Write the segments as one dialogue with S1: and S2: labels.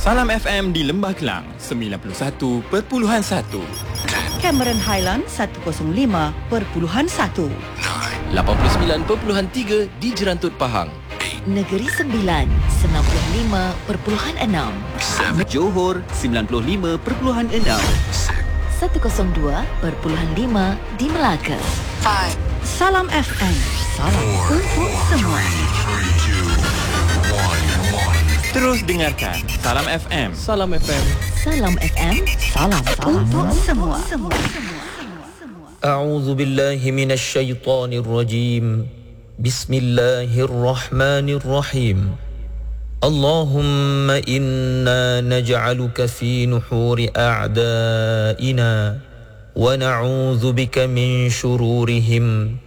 S1: Salam FM di Lembah Kelang 91.1,
S2: Cameron Highland 105.1,
S3: 89.3 di Jerantut Pahang.
S4: Negeri Sembilan 95.6,
S5: Johor 95.6,
S4: 102.5 di Melaka.
S2: Salam FM. Salam untuk semua.
S1: Terus dengarkan Salam FM.
S3: Salam FM.
S4: Salam FM.
S2: Salam untuk semua.
S6: أعوذ بالله من الشيطان الرجيم بسم الله الرحمن الرحيم اللهم إنا نجعلك في نحور أعدائنا ونعوذ بك من شرورهم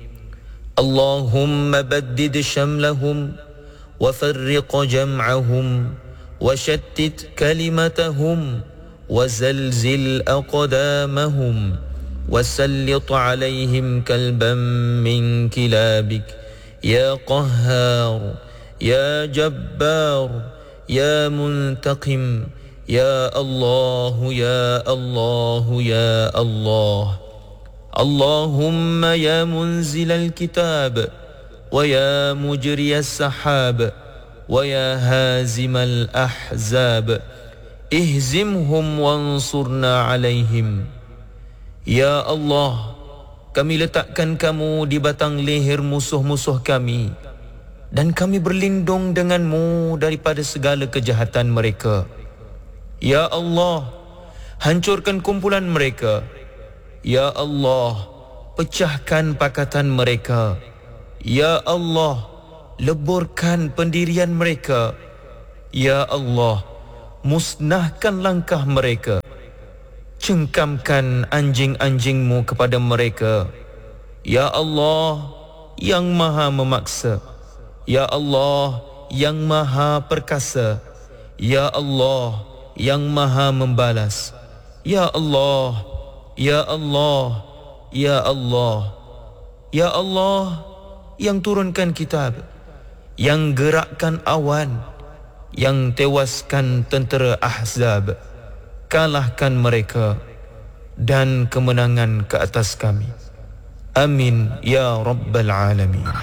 S6: اللهم بدد شملهم وفرق جمعهم وشتت كلمتهم وزلزل أقدامهم وسلط عليهم كلبا من كلابك يا قهار يا جبار يا منتقم يا الله يا الله يا الله اللهم يا منزل الكتاب ويا مجري السحاب ويا هازم الأحزاب اهزمهم وانصرنا عليهم. Ya Allah, kami letakkan kamu di batang leher musuh-musuh kami dan kami berlindung denganmu daripada segala kejahatan mereka. Ya Allah, hancurkan kumpulan mereka. Ya Allah, pecahkan pakatan mereka. Ya Allah, leburkan pendirian mereka. Ya Allah, musnahkan langkah mereka. Cengkamkan anjing-anjingmu kepada mereka. Ya Allah, yang maha memaksa. Ya Allah, yang maha perkasa. Ya Allah, yang maha membalas. Ya Allah, Ya Allah, Ya Allah, Ya Allah, yang turunkan kitab, yang gerakkan awan, yang tewaskan tentera Ahzab. Kalahkan mereka dan kemenangan ke atas kami. Amin ya Rabbal Alamin.
S7: 5,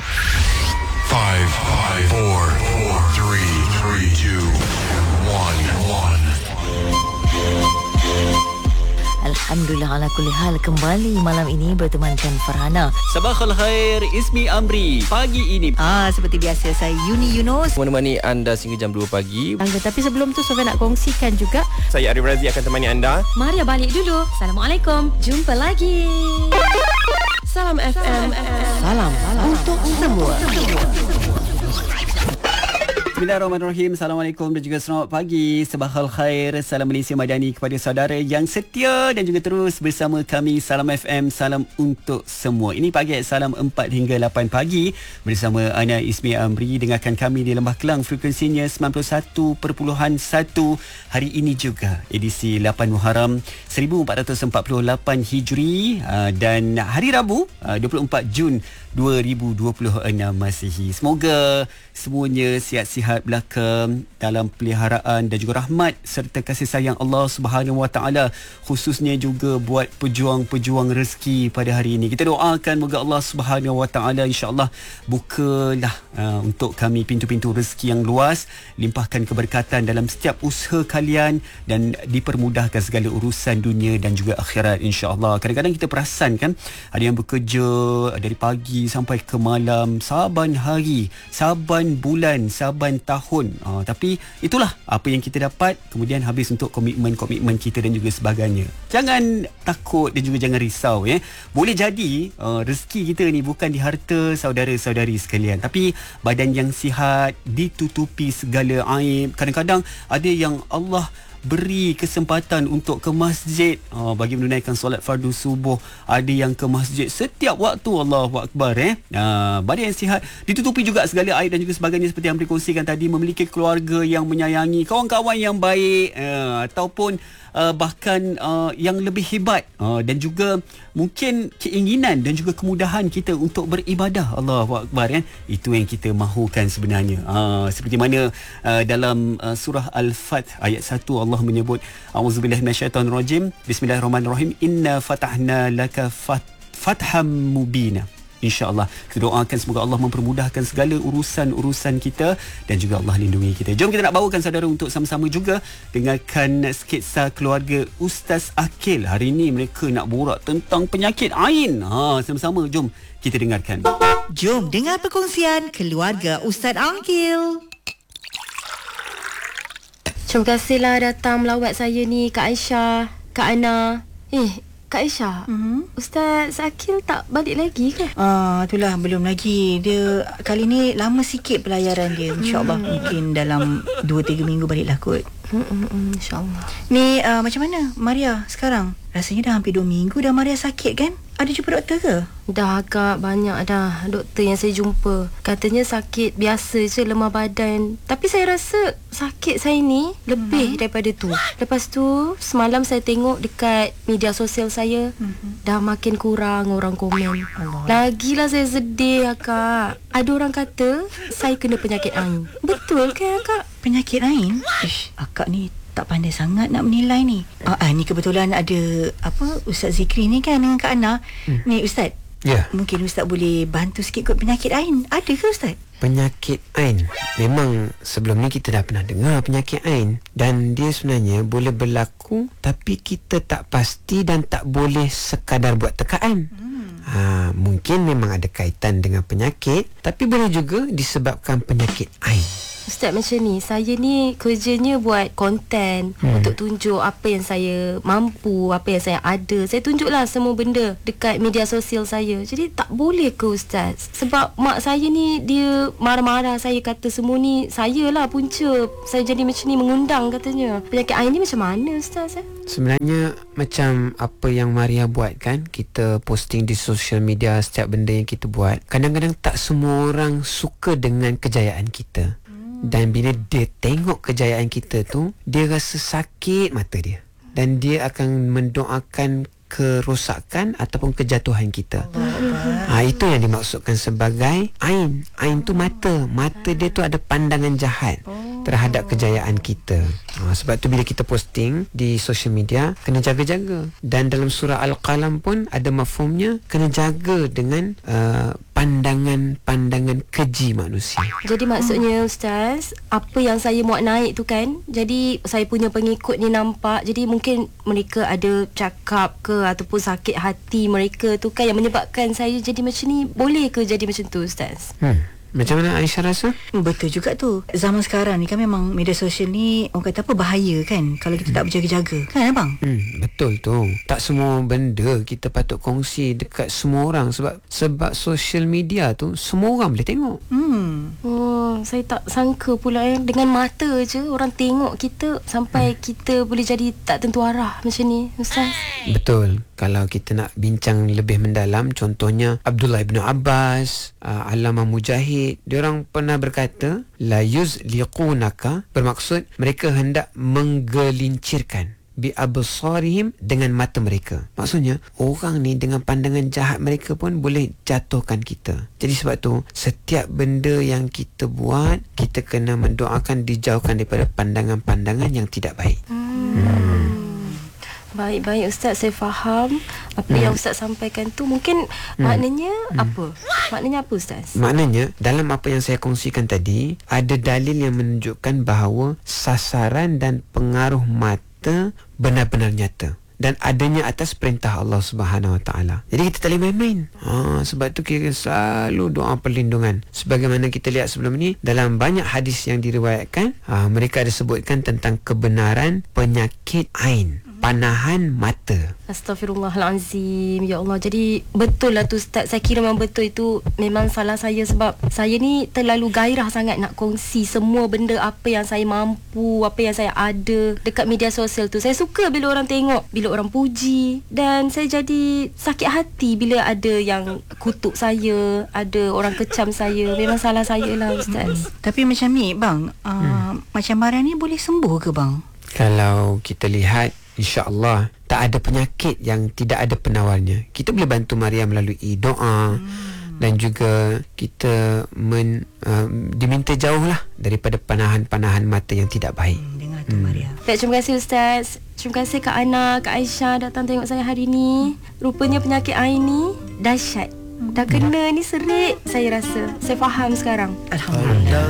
S7: 4, 3, 2, 1.
S4: Alhamdulillah ala kulli hal, kembali malam ini bertemankan Farhana.
S5: Sabahal khair, Ismi Amri. Pagi ini
S2: Seperti biasa, saya Yuni Yunus.
S3: Menemani anda sehingga jam 2 pagi.
S2: Tapi sebelum tu Sofia nak kongsikan juga.
S1: Saya Arif Razi akan temani anda.
S8: Maria balik dulu. Assalamualaikum. Jumpa lagi. Salam FM.
S2: Salam untuk semua.
S5: Bismillahirrahmanirrahim. Assalamualaikum dan juga selamat pagi. Sabahal khair. Salam Malaysia Madani kepada saudara yang setia dan juga terus bersama kami Salam FM. Salam untuk semua. Ini pagi Salam 4 hingga 8 pagi bersama Ana Ismi Amri. Dengarkan kami di Lembah Kelang, frekuensinya 91.1. Hari ini juga edisi 8 Muharram 1448 Hijri dan hari Rabu 24 Jun 2026 Masihi. Semoga semuanya sihat-sihat belaka dalam peliharaan dan juga rahmat serta kasih sayang Allah Subhanahu Wa Taala, khususnya juga buat pejuang-pejuang rezeki pada hari ini. Kita doakan moga Allah Subhanahu Wa Taala insya-Allah bukalah untuk kami pintu-pintu rezeki yang luas, limpahkan keberkatan dalam setiap usaha kalian dan dipermudahkan segala urusan dunia dan juga akhirat insya-Allah. Kadang-kadang kita perasan kan, ada yang bekerja dari pagi sampai ke malam, saban hari, saban bulan, saban tahun, tapi itulah apa yang kita dapat, kemudian habis untuk komitmen kita dan juga sebagainya. Jangan takut dan juga jangan risau ya. Boleh jadi rezeki kita ni bukan di harta saudara-saudari sekalian, tapi badan yang sihat, ditutupi segala aib. Kadang-kadang ada yang Allah beri kesempatan untuk ke masjid bagi menunaikan solat fardu subuh. Ada yang ke masjid setiap waktu. Allahu Akbar. Badan yang sihat, ditutupi juga segala aib dan juga sebagainya seperti yang berkongsikan tadi. Memiliki keluarga yang menyayangi, kawan-kawan yang baik, ataupun bahkan yang lebih hebat, dan juga mungkin keinginan dan juga kemudahan kita untuk beribadah. Allahu Akbar, kan? Itu yang kita mahukan sebenarnya. Seperti mana dalam surah Al-Fath ayat 1 Allah menyebut, auzubillahi minasyaitonirrajim, bismillahirrahmanirrahim, inna fatahna laka fatham mubina. InsyaAllah kita doakan semoga Allah mempermudahkan segala urusan-urusan kita dan juga Allah lindungi kita. Jom kita nak bawakan saudara untuk sama-sama juga dengarkan sketsa keluarga Ustaz Akil. Hari ini mereka nak borak tentang penyakit ain. Sama-sama jom kita dengarkan.
S2: Jom dengar perkongsian keluarga Ustaz Akil.
S8: Terima kasihlah datang melawat saya ni, Kak Aisyah, Kak Ana. Kak Aisyah, Ustaz Akil tak balik lagi ke?
S9: Itulah belum lagi. Dia kali ni lama sikit pelayaran dia. InsyaAllah mungkin dalam 2-3 minggu baliklah kot.
S8: InsyaAllah.
S9: Ni macam mana Maria sekarang? Rasanya dah hampir 2 minggu dah Maria sakit kan? Ada jumpa doktor ke?
S8: Dah agak banyak dah doktor yang saya jumpa. Katanya sakit biasa je, lemah badan. Tapi saya rasa sakit saya ni lebih daripada tu. Lepas tu semalam saya tengok dekat media sosial saya, dah makin kurang orang komen. Lagilah saya sedih Kak. Ada orang kata saya kena penyakit ain. Betul ke Kak?
S9: Penyakit ain? Akak ni tak pandai sangat nak menilai ni. Ni kebetulan ada Ustaz Zikri ni kan dengan Kak Ana. Ni Ustaz.
S10: Ya.
S9: Mungkin Ustaz boleh bantu sikit kot penyakit ain. Ada ke Ustaz?
S10: Penyakit ain. Memang sebelum ni kita dah pernah dengar penyakit ain, dan dia sebenarnya boleh berlaku tapi kita tak pasti dan tak boleh sekadar buat tekaan. Mungkin memang ada kaitan dengan penyakit, tapi boleh juga disebabkan penyakit ain.
S8: Ustaz, macam ni, saya ni kerjanya buat konten untuk tunjuk apa yang saya mampu, apa yang saya ada. Saya tunjuklah semua benda dekat media sosial saya. Jadi tak boleh ke Ustaz? Sebab mak saya ni dia marah-marah, saya kata semua ni saya lah punca saya jadi macam ni, mengundang katanya. Penyakit ain ni macam mana Ustaz?
S10: Sebenarnya macam apa yang Maria buat kan, kita posting di social media setiap benda yang kita buat. Kadang-kadang tak semua orang suka dengan kejayaan kita. Dan bila dia tengok kejayaan kita tu, dia rasa sakit mata dia, dan dia akan mendoakan kerosakan ataupun kejatuhan kita. Itu yang dimaksudkan sebagai ain. Ain tu mata. Mata dia tu ada pandangan jahat terhadap kejayaan kita. Sebab tu bila kita posting di social media, kena jaga-jaga. Dan dalam surah Al-Qalam pun ada mafhumnya, kena jaga dengan pandangan keji manusia.
S8: Jadi maksudnya Ustaz, apa yang saya muat naik tu kan, jadi saya punya pengikut ni nampak, jadi mungkin mereka ada cakap ke ataupun sakit hati mereka tu kan yang menyebabkan saya jadi macam ni. Boleh ke jadi macam tu Ustaz?
S10: Macam mana Aisyah rasa?
S9: Betul juga tu. Zaman sekarang ni kan memang media sosial ni orang kata bahaya kan, kalau kita tak berjaga-jaga. Kan abang?
S10: Betul tu. Tak semua benda kita patut kongsi dekat semua orang, sebab social media tu semua orang boleh tengok.
S8: Saya tak sangka pula dengan mata je orang tengok kita sampai kita boleh jadi tak tentu arah macam ni Ustaz.
S10: Betul. Kalau kita nak bincang lebih mendalam, contohnya Abdullah ibn Abbas, Allamah Mujahid, diorang pernah berkata la yuzliqunaka, bermaksud mereka hendak menggelincirkan bi absarihim, dengan mata mereka. Maksudnya orang ni dengan pandangan jahat mereka pun boleh jatuhkan kita. Jadi sebab tu setiap benda yang kita buat, kita kena mendoakan dijauhkan daripada pandangan-pandangan yang tidak baik.
S8: Baik Ustaz, saya faham apa yang Ustaz sampaikan tu. Mungkin maknanya apa? Maknanya apa Ustaz?
S10: Maknanya dalam apa yang saya kongsikan tadi, ada dalil yang menunjukkan bahawa sasaran dan pengaruh mata benar-benar nyata dan adanya atas perintah Allah Subhanahu Wa Taala. Jadi kita tak boleh main-main. Sebab tu kita selalu doa perlindungan. Sebagaimana kita lihat sebelum ni dalam banyak hadis yang diriwayatkan, mereka ada sebutkan tentang kebenaran penyakit ain. panahan mata.
S8: Astaghfirullahalazim. Ya Allah. Jadi betul lah tu Ustaz. Saya kira memang betul itu memang salah saya sebab saya ni terlalu gairah sangat nak kongsi semua benda apa yang saya mampu, apa yang saya ada dekat media sosial tu. Saya suka bila orang tengok, bila orang puji, dan saya jadi sakit hati bila ada yang kutuk saya, ada orang kecam saya. Memang salah saya lah Ustaz.
S9: Tapi macam ni bang, macam Mariam ni boleh sembuh ke bang?
S10: Kalau kita lihat, insya-Allah tak ada penyakit yang tidak ada penawarnya. Kita boleh bantu Mariam melalui doa dan juga kita diminta jauhlah daripada panahan-panahan mata yang tidak baik.
S9: Dengar tu Mariam.
S8: Baik, terima kasih Ustaz. Terima kasih Kak Ana, Kak Aisyah datang tengok saya hari ni. Rupanya penyakit I ni dahsyat. Dah kena ni serik, saya rasa. Saya faham sekarang.
S9: Alhamdulillah.